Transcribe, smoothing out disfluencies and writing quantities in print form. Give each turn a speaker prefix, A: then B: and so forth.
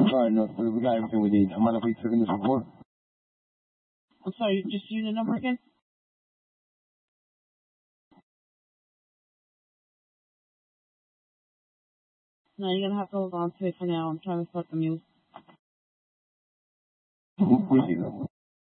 A: Alright, no, we got everything we need. I'm gonna be taking this report.
B: I'm sorry, just use the number again? No, you're gonna have to hold on to it for now. I'm trying to start the music.
A: We'll see though.